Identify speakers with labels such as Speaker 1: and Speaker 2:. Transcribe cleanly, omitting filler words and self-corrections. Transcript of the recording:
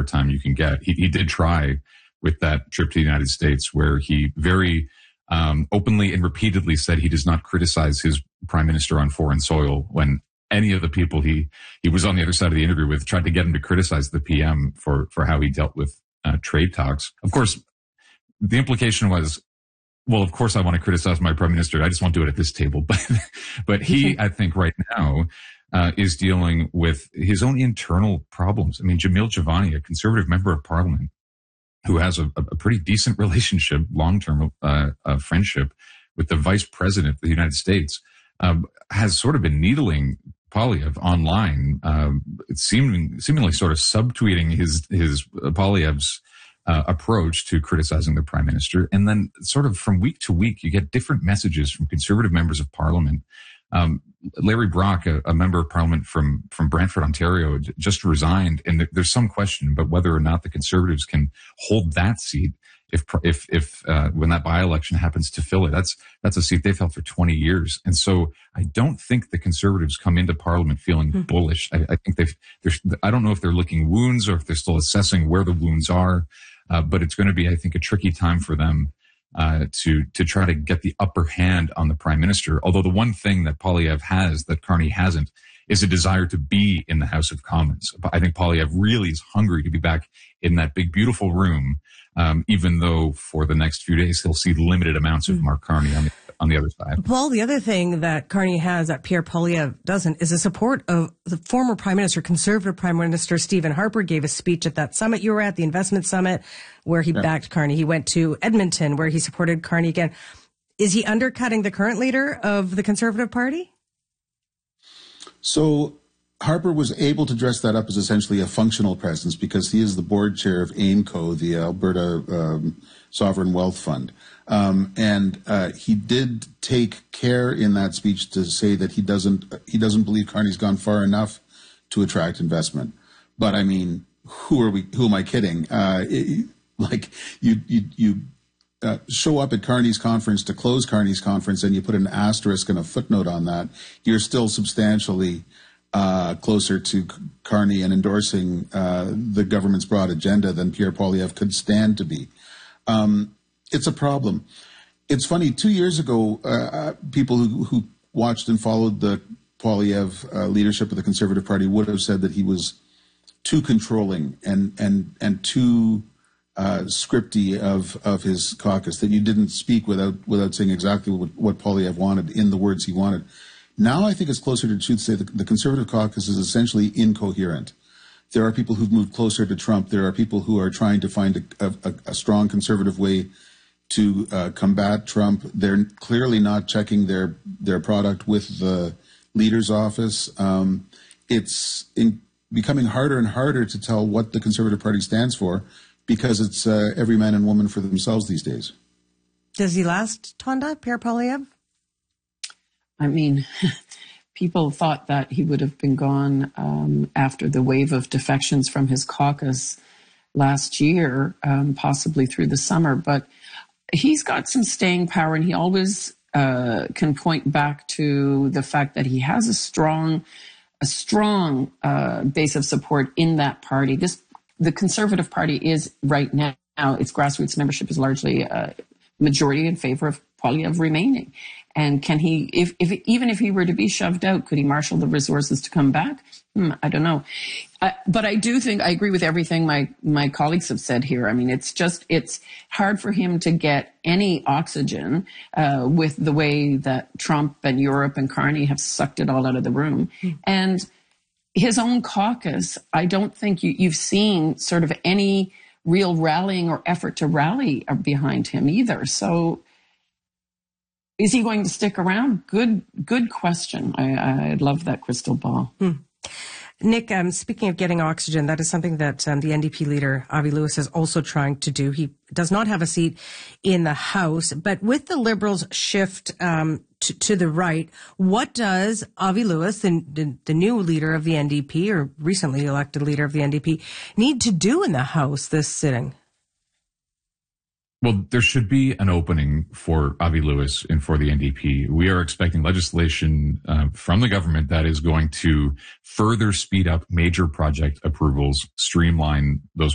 Speaker 1: airtime you can get. He did try with that trip to the United States, where he very openly and repeatedly said he does not criticize his prime minister on foreign soil, when any of the people he was on the other side of the interview with tried to get him to criticize the PM for how he dealt with trade talks. Of course, the implication was, well, of course I want to criticize my prime minister. I just won't do it at this table. But he, I think right now, is dealing with his own internal problems. I mean, Jamil Javani, a conservative member of parliament who has a pretty decent relationship, long-term friendship with the vice president of the United States, has sort of been needling Poilievre online, seemingly sort of subtweeting his Poilievre's approach to criticizing the prime minister. And then sort of from week to week, you get different messages from conservative members of parliament. Larry Brock, a member of parliament from Brantford, Ontario, just resigned. And there's some question about whether or not the Conservatives can hold that seat if when that by-election happens to fill it. That's a seat they've held for 20 years. And so I don't think the Conservatives come into parliament feeling bullish. I think I don't know if they're licking wounds or if they're still assessing where the wounds are. But it's going to be, I think, a tricky time for them to try to get the upper hand on the prime minister. Although the one thing that Poilievre has that Carney hasn't is a desire to be in the House of Commons. I think Poilievre really is hungry to be back in that big, beautiful room, even though for the next few days he'll see limited amounts of Mark Carney on the other side.
Speaker 2: Paul, the other thing that Carney has that Pierre Poilievre doesn't is the support of the former Prime Minister, Conservative Prime Minister Stephen Harper gave a speech at that summit you were at, the investment summit, where he backed Carney. He went to Edmonton, where he supported Carney again. Is he undercutting the current leader of the Conservative Party?
Speaker 3: So Harper was able to dress that up as essentially a functional presence because he is the board chair of AIMCO, the Alberta Sovereign Wealth Fund. And he did take care in that speech to say that he doesn't believe Carney's gone far enough to attract investment. But I mean, who am I kidding? You show up at Carney's conference to close Carney's conference and you put an asterisk and a footnote on that, you're still substantially closer to Carney and endorsing the government's broad agenda than Pierre Poilievre could stand to be. It's a problem. It's funny, 2 years ago, people who watched and followed the Poilievre leadership of the Conservative Party would have said that he was too controlling and too scripty of his caucus, that you didn't speak without saying exactly what Poilievre wanted in the words he wanted. Now I think it's closer to the truth to say the Conservative caucus is essentially incoherent. There are people who've moved closer to Trump. There are people who are trying to find a strong conservative way to combat Trump. They're clearly not checking their product with the leader's office. It's becoming harder and harder to tell what the Conservative Party stands for because it's every man and woman for themselves these days.
Speaker 2: Does he last, Tonda, Pierre Poilievre?
Speaker 4: I mean, people thought that he would have been gone after the wave of defections from his caucus last year, possibly through the summer. But he's got some staying power, and he always can point back to the fact that he has a strong base of support in that party. The Conservative Party is right now, its grassroots membership is largely majority in favor of Poilievre remaining. And can he, even if he were to be shoved out, could he marshal the resources to come back? I don't know. But I do think I agree with everything my colleagues have said here. I mean, it's hard for him to get any oxygen with the way that Trump and Europe and Carney have sucked it all out of the room. And his own caucus, I don't think you've seen sort of any real rallying or effort to rally behind him either. So is he going to stick around? Good question. I love that crystal ball.
Speaker 2: Nick, speaking of getting oxygen, that is something that the NDP leader, Avi Lewis, is also trying to do. He does not have a seat in the House, but with the Liberals' shift to the right, what does Avi Lewis, the new leader of the NDP, or recently elected leader of the NDP, need to do in the House this sitting?
Speaker 1: Well, there should be an opening for Avi Lewis and for the NDP. We are expecting legislation from the government that is going to further speed up major project approvals, streamline those